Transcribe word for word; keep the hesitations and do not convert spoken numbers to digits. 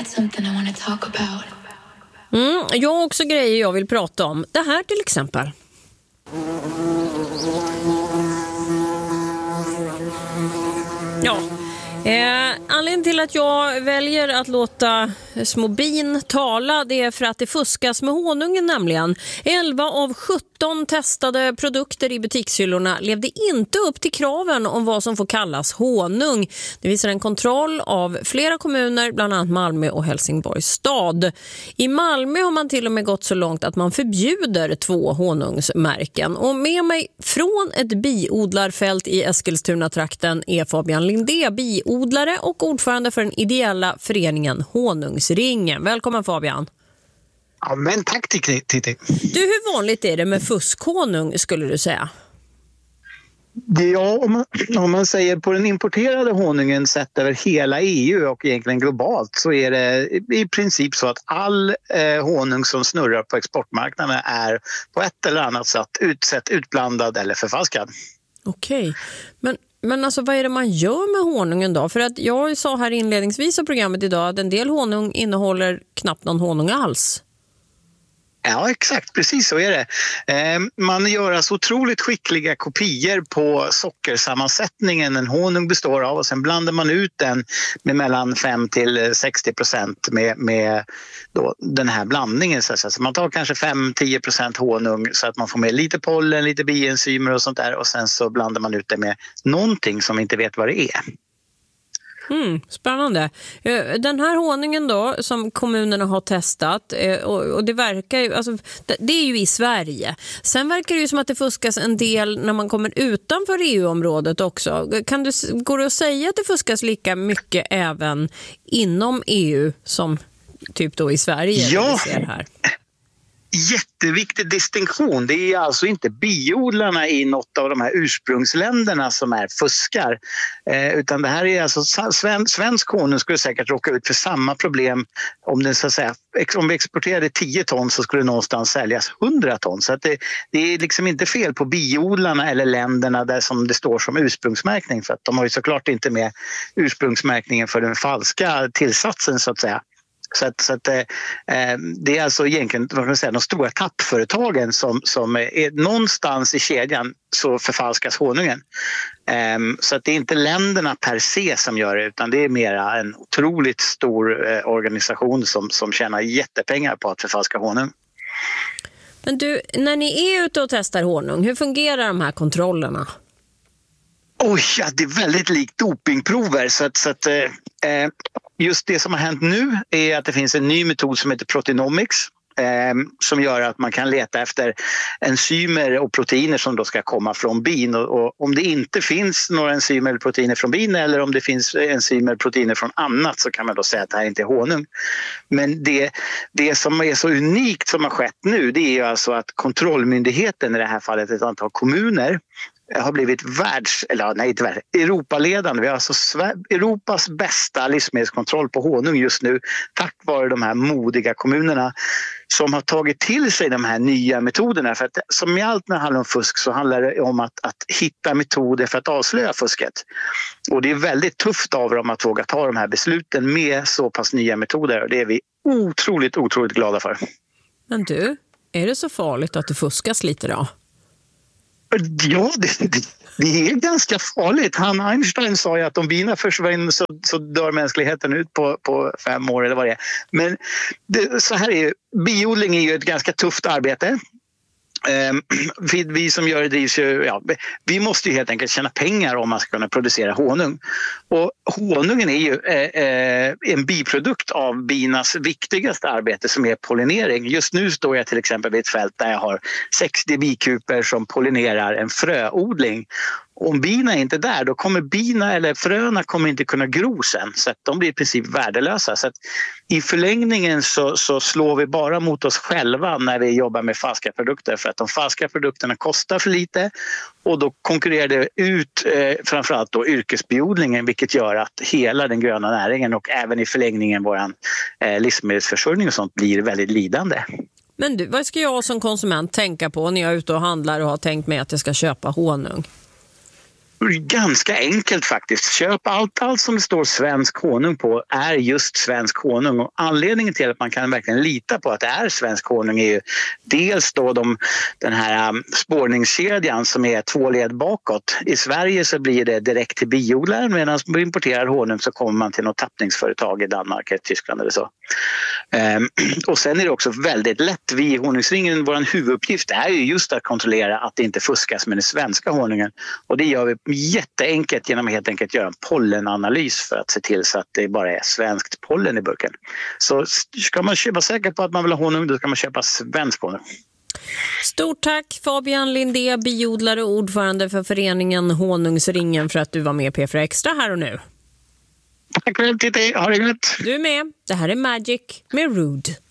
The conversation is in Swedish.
got something I want to talk about. Mm, jag har också grejer jag vill prata om. Det här till exempel. Ja. Eh, anledningen till att jag väljer att låta små bin tala, det är för att det fuskas med honungen nämligen. elva av sjutton testade produkter i butikshyllorna levde inte upp till kraven om vad som får kallas honung. Det visar en kontroll av flera kommuner, bland annat Malmö och Helsingborgs stad. I Malmö har man till och med gått så långt att man förbjuder två honungsmärken. Och med mig från ett biodlarfält i Eskilstuna-trakten är Fabian Lindé, biodlare och ordförande för den ideella föreningen Honungsringen. Välkommen Fabian. Ja, men tack Titti. Du, hur vanligt är det med fuskhonung skulle du säga? Ja, om man, om man säger på den importerade honungen sett över hela E U och egentligen globalt så är det i princip så att all eh, honung som snurrar på exportmarknaden är på ett eller annat sätt utsett, utblandad eller förfalskad. Okej, men Men alltså vad är det man gör med honungen då? För att jag sa här inledningsvis av programmet idag att en del honung innehåller knappt någon honung alls. Ja, exakt. Precis så är det. Eh, man gör alltså otroligt skickliga kopior på sockersammansättningen en honung består av och sen blandar man ut den med mellan fem till sextio procent med, med då den här blandningen. Så att man tar kanske fem till tio procent honung så att man får med lite pollen, lite bienzymer och sånt där och sen så blandar man ut det med någonting som vi inte vet vad det är. Mm, spännande. Den här honungen då som kommunerna har testat och det verkar ju, alltså, det är ju i Sverige. Sen verkar det ju som att det fuskas en del när man kommer utanför E U-området också. Kan du, går det att säga att det fuskas lika mycket även inom E U som typ då i Sverige? Ja. Vi ser här? Jätteviktig distinktion. Det är alltså inte biodlarna i något av de här ursprungsländerna som är fuskar. Eh, utan det här är alltså sven, svensk honung skulle säkert råka ut för samma problem om den så att säga, om vi exporterade tio ton så skulle det någonstans säljas hundra ton. Så att det, det är liksom inte fel på biodlarna eller länderna där som det står som ursprungsmärkning för att de har ju såklart inte med ursprungsmärkningen för den falska tillsatsen så att säga. Så, att, så att, eh, det är alltså egentligen vad man säga, de stora tappföretagen som, som är någonstans i kedjan så förfalskas honungen. Eh, så att det är inte länderna per se som gör det utan det är mera en otroligt stor eh, organisation som, som tjänar jättepengar på att förfalska honung. Men du, när ni är ute och testar honung, hur fungerar de här kontrollerna? Oj, ja, det är väldigt likt dopingprover så att, så att eh, just det som har hänt nu är att det finns en ny metod som heter Proteinomics eh, som gör att man kan leta efter enzymer och proteiner som då ska komma från bin och, och om det inte finns några enzymer eller proteiner från bin eller om det finns enzymer och proteiner från annat så kan man då säga att det här inte är honung. Men det, det som är så unikt som har skett nu det är ju alltså att kontrollmyndigheten i det här fallet ett antal kommuner har blivit världs, eller nej inte världs, Europaledande. Vi har alltså Europas bästa livsmedelskontroll på honung just nu tack vare de här modiga kommunerna som har tagit till sig de här nya metoderna. För att som i allt när det handlar om fusk så handlar det om att, att hitta metoder för att avslöja fusket. Och det är väldigt tufft av dem att våga ta de här besluten med så pass nya metoder och det är vi otroligt, otroligt glada för. Men du, är det så farligt att det fuskas lite då? Ja, det, det, det är ganska farligt. Han Einstein sa ju att om bina försvinner så, så dör mänskligheten ut på, på fem år eller vad det är. Men det, så här är ju, biodling är ju ett ganska tufft arbete. Um, vi, vi som gör det drivs ju, ja, vi måste ju helt enkelt tjäna pengar om man ska kunna producera honung. Och honungen är ju eh, en biprodukt av binas viktigaste arbete som är pollinering. Just nu står jag till exempel vid ett fält där jag har sextio bikuper som pollinerar en fröodling. Om bina är inte där då kommer bina eller fröna kommer inte kunna gro sen så att de blir i princip värdelösa. Så att i förlängningen så, så slår vi bara mot oss själva när vi jobbar med falska produkter för att de falska produkterna kostar för lite och då konkurrerar det ut eh, framförallt då yrkesbiodlingen vilket gör att hela den gröna näringen och även i förlängningen vår eh, livsmedelsförsörjning och sånt blir väldigt lidande. Men du, vad ska jag som konsument tänka på när jag är ute och handlar och har tänkt mig att jag ska köpa honung? ganska enkelt faktiskt. Köp allt, allt som det står svensk honung på är just svensk honung. Och anledningen till att man kan verkligen lita på att det är svensk honung är ju dels då de, den här um, spårningskedjan som är två led bakåt. I Sverige så blir det direkt till biodlaren, medan man importerar honung så kommer man till något tappningsföretag i Danmark eller Tyskland eller så. Um, och sen är det också väldigt lätt. Vi i Honungsringen, vår huvuduppgift är ju just att kontrollera att det inte fuskas med den svenska honungen. Och det gör vi jätteenkelt genom att helt enkelt göra en pollenanalys för att se till så att det bara är svenskt pollen i burken. Så ska man vara säker på att man vill ha honung, då ska man köpa svensk honung. Stort tack Fabian Lindé, biodlare och ordförande för föreningen Honungsringen, för att du var med i P fyra Extra här och nu. Tack för det, Titti. Ha det gott. Du är med. Det här är Magic med Rude.